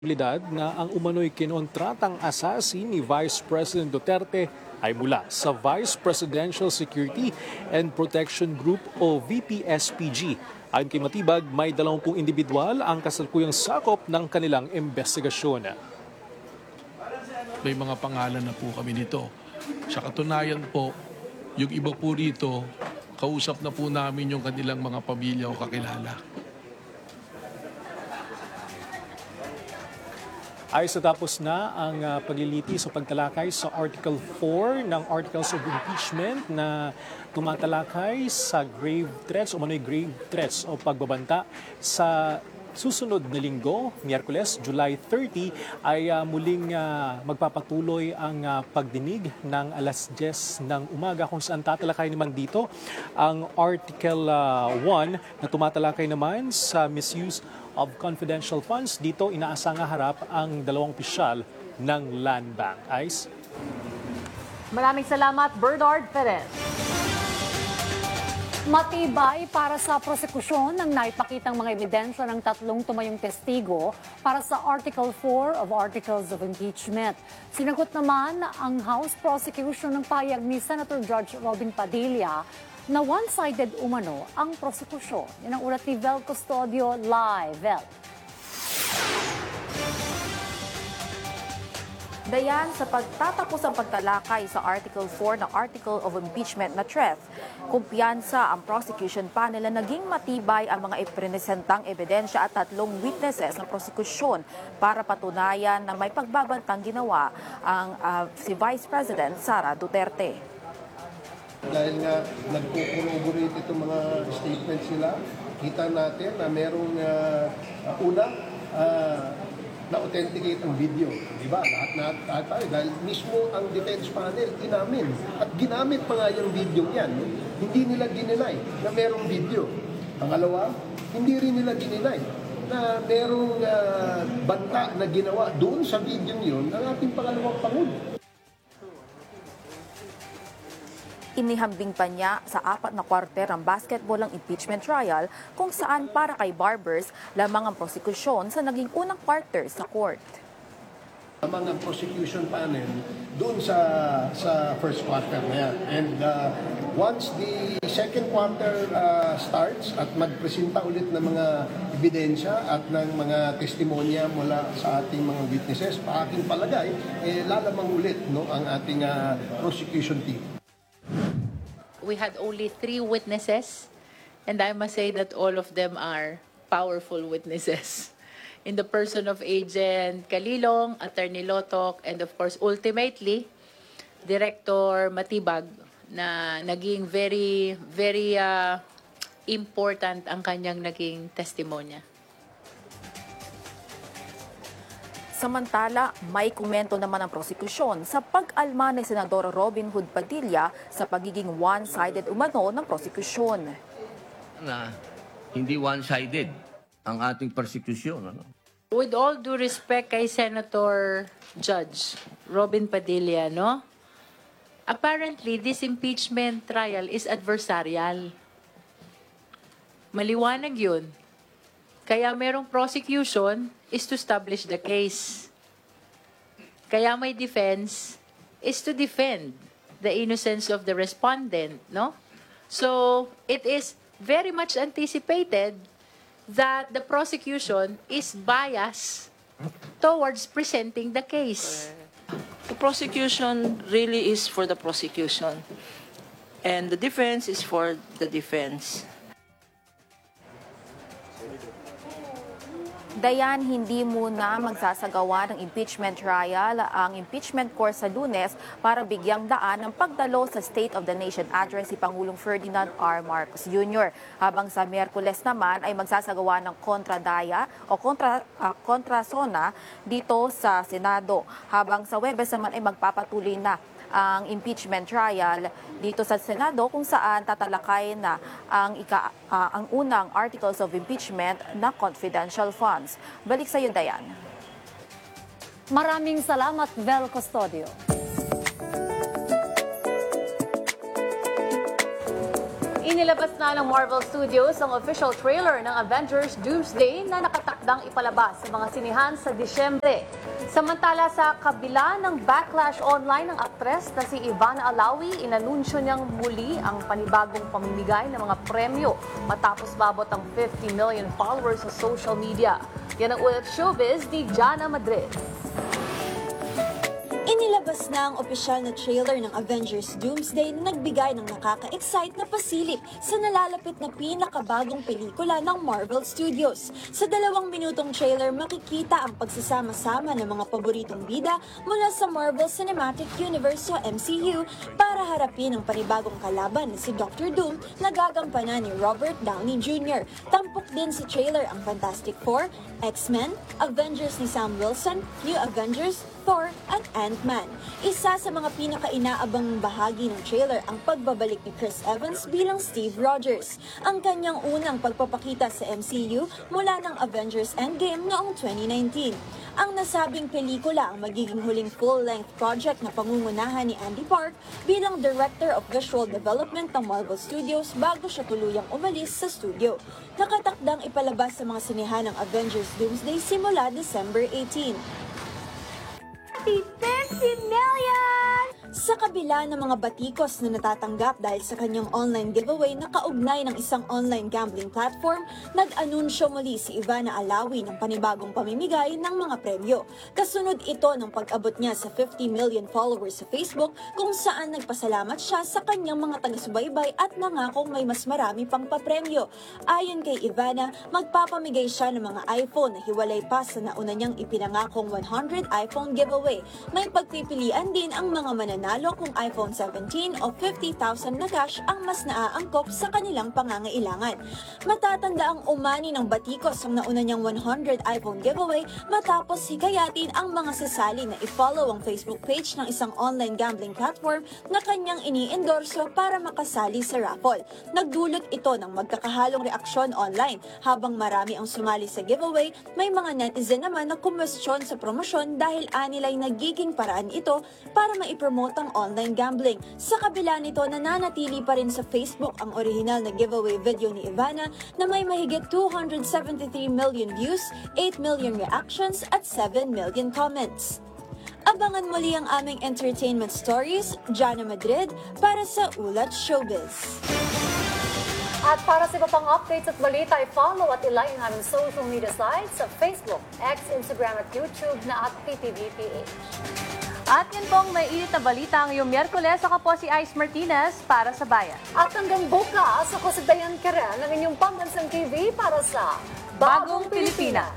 Na ang umano'y kinontratang assassin ni Vice President Duterte ay mula sa Vice Presidential Security and Protection Group o VPSPG. Ayon kay Matibag, may 20 individual ang kasalukuyang sakop ng kanilang investigasyon. May mga pangalan na po kami nito. Sa katunayan po, yung iba po rito, kausap na po namin yung kanilang mga pamilya o kakilala. Ay sa tapos na ang paglilitis o pagtalakay sa Article 4 ng Articles of Impeachment na tumatalakay sa grave threats o mano'y grave threats o pagbabanta sa susunod na linggo, Miyerkules, July 30, ay muling magpapatuloy ang pagdinig ng alas 10 ng umaga kung saan tatalakay naman dito ang Article 1 na tumatalakay naman sa misuse of confidential funds. Dito inaasang harap ang dalawang opisyal ng Land Bank. Ice? Maraming salamat, Bernard Perez. Matibay para sa prosekusyon ng naipakitang mga ebidensya ng tatlong tumayong testigo para sa Article 4 of Articles of Impeachment. Sinagot naman ang House Prosecution ng payag ni Senator Judge Robin Padilla na one-sided umano ang prosekusyon. Yan ang ulat ni Vel Custodio live. Vel. Dayan, sa pagtatapos ang pagtalakay sa Article 4 ng Article of Impeachment na TREF, kumpiyansa ang prosecution panel na naging matibay ang mga ipresentang ebidensya at tatlong witnesses ng prosekusyon para patunayan na may pagbabantang ginawa ang si Vice President Sara Duterte. Dahil nga nagko-corroborate itong mga statements nila, kita natin na merong na-authenticate ang video. Diba? Lahat tayo. Dahil mismo ang defense panel inamin. At ginamit pa nga yung video yan. Hindi nila ginenay na merong video. Pangalawa, hindi rin nila ginenay na merong banta na ginawa doon sa video yun ng ating pangalawang Pangulo. Inihambing pa niya sa 4 na kwarter ang basketball ang impeachment trial kung saan para kay Barbers lamang ang prosekusyon sa naging unang quarter sa court. Lamang ang prosecution panel doon sa first quarter na yan. And once the second quarter starts at magpresenta ulit ng mga ebidensya at ng mga testimonya mula sa ating mga witnesses, pa aking palagay, lalamang ulit ang ating prosecution team. We had only 3 witnesses, and I must say that all of them are powerful witnesses. In the person of Agent Calilong, Attorney Lotok, and of course, ultimately, Director Matibag, na naging very, very important ang kanyang naging testimonya. Samantala, may komento naman ang prosekusyon sa pag-alma ni Senador Robin Hood Padilla sa pagiging one-sided umano ng prosekusyon. Na hindi one-sided ang ating persecution. With all due respect kay Senator Judge Robin Padilla, no? Apparently, this impeachment trial is adversarial. Maliwanag yun. Kaya merong prosecution is to establish the case. Kaya may defense is to defend the innocence of the respondent, no? So, it is very much anticipated that the prosecution is biased towards presenting the case. The prosecution really is for the prosecution, and the defense is for the defense. Dayan, hindi muna magsasagawa ng impeachment trial ang impeachment court sa Lunes para bigyang daan ng pagdalo sa State of the Nation address si Pangulong Ferdinand R. Marcos Jr. Habang sa Miyerkules naman ay magsasagawa ng kontradaya o kontrasona dito sa Senado. Habang sa Huwebes naman ay magpapatuloy na ang impeachment trial dito sa Senado kung saan tatalakay na ang unang articles of impeachment na confidential funds. Balik sa iyo, Dayan. Maraming salamat, Vel Custodio. Inilabas na ng Marvel Studios ang official trailer ng Avengers Doomsday na nakatakda nakatakdang ipalabas sa mga sinihan sa Disyembre. Samantala sa kabila ng backlash online ng aktres na si Ivana Alawi, inanunsyo niyang muli ang panibagong pamimigay ng mga premyo matapos babot ang 50 million followers sa social media. Yan ang ulat showbiz ni Jana Madrid. Inilabas na ang opisyal na trailer ng Avengers Doomsday na nagbigay ng nakaka-excite na pasilip sa nalalapit na pinakabagong pelikula ng Marvel Studios. Sa 2 minutong trailer, makikita ang pagsasama-sama ng mga paboritong bida mula sa Marvel Cinematic Universe o MCU para harapin ang panibagong kalaban na si Dr. Doom na gagampanan ni Robert Downey Jr. Tampok din sa trailer ang Fantastic Four, X-Men, Avengers ni Sam Wilson, New Avengers, Thor at Ant-Man. Isa sa mga pinaka-inaabang bahagi ng trailer ang pagbabalik ni Chris Evans bilang Steve Rogers, ang kanyang unang pagpapakita sa MCU mula ng Avengers Endgame noong 2019. Ang nasabing pelikula ang magiging huling full-length project na pangungunahan ni Andy Park bilang Director of Visual Development ng Marvel Studios bago siya tuluyang umalis sa studio. Nakatakdang ipalabas sa mga sinehan ng Avengers Doomsday simula December 18. 50 million! Sa kabila ng mga batikos na natatanggap dahil sa kanyang online giveaway na kaugnay ng isang online gambling platform, nag-anunsyo muli si Ivana Alawi ng panibagong pamimigay ng mga premyo. Kasunod ito ng pag-abot niya sa 50 million followers sa Facebook kung saan nagpasalamat siya sa kanyang mga taga-subaybay at nangakong may mas marami pang papremyo. Ayon kay Ivana, magpapamigay siya ng mga iPhone na hiwalay pa sa nauna niyang ipinangakong 100 iPhone giveaway. May pagpipilian din ang mga mananalo kung iPhone 17 o 50,000 na cash ang mas naaangkop sa kanilang pangangailangan. Matatanda ang umani ng batikos ang nauna niyang 100 iPhone giveaway matapos hikayatin ang mga sasali na i-follow ang Facebook page ng isang online gambling platform na kanyang ini-endorso para makasali sa raffle. Nagdulot ito ng magkakahalong reaksyon online. Habang marami ang sumali sa giveaway, may mga netizen naman na kumwestiyon sa promosyon dahil anilay nagiging paraan ito para maipromote ang online gambling. Sa kabila nito, nananatili pa rin sa Facebook ang original na giveaway video ni Ivana na may mahigit 273 million views, 8 million reactions at 7 million comments. Abangan muli ang aming entertainment stories, Jana Madrid, para sa Ulat Showbiz. At para sa iba pang updates at balita, i-follow at i-like ang aming social media sites sa Facebook, X, Instagram at YouTube na @PTVPH. At yan pong may init na balita ngayong Miyerkules. Ako po si Ice Martinez para sa Bayan. At hanggang bukas, ako si Dayan Karen ng inyong pambansang TV para sa Bagong Pilipinas.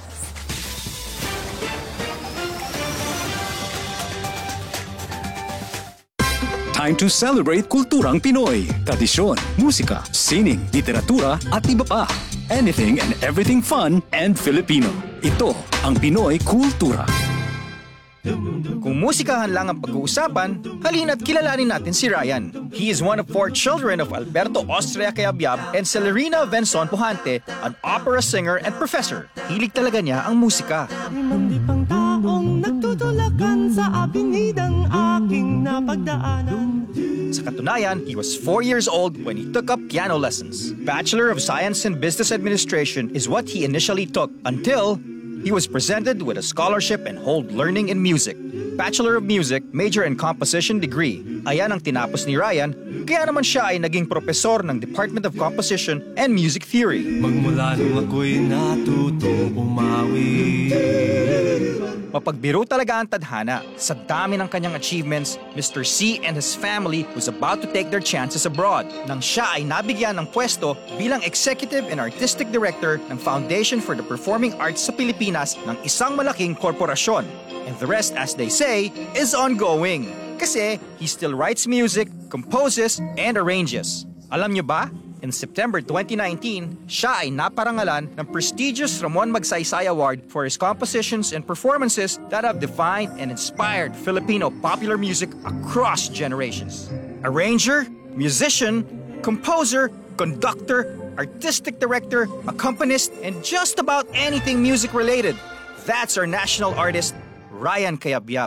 Time to celebrate kulturang Pinoy. Tradisyon, musika, sining, literatura at iba pa. Anything and everything fun and Filipino. Ito ang Pinoy Kultura. Kung musikahan lang ang pag-uusapan, halina't kilalanin natin si Ryan. He is one of 4 children of Alberto Austria Cayabyab and Celerina Venson Pujante, an opera singer and professor. Hilig talaga niya ang musika. Limang taong nagtutulakan sa abinidang aking napagdaanan. Sa katunayan, he was 4 years old when he took up piano lessons. Bachelor of Science in Business Administration is what he initially took until he was presented with a scholarship and hold learning in music. Bachelor of Music, major in composition degree. Ayan ang tinapos ni Ryan, kaya naman siya ay naging propesor ng Department of Composition and Music Theory. Magmula nung ako'y natutong umawi. Mapagbiro talaga ang tadhana. Sa dami ng kanyang achievements, Mr. C and his family was about to take their chances abroad nang siya ay nabigyan ng pwesto bilang Executive and Artistic Director ng Foundation for the Performing Arts sa Pilipinas ng isang malaking korporasyon. And the rest, as they say, is ongoing. Kasi he still writes music, composes, and arranges. Alam niyo ba? In September 2019, siya ay naparangalan ng prestigious Ramon Magsaysay Award for his compositions and performances that have defined and inspired Filipino popular music across generations. Arranger, musician, composer, conductor, artistic director, accompanist, and just about anything music-related. That's our national artist, Ryan Cayabyab.